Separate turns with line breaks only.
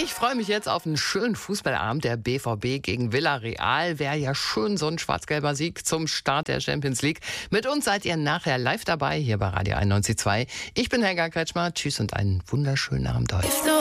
Ich freue mich jetzt auf einen schönen Fußballabend der BVB gegen Villarreal. Wäre ja schön so ein schwarz-gelber Sieg zum Start der Champions League. Mit uns seid ihr nachher live dabei hier bei Radio 91.2. Ich bin Helga Kretschmer. Tschüss und einen wunderschönen Abend heute.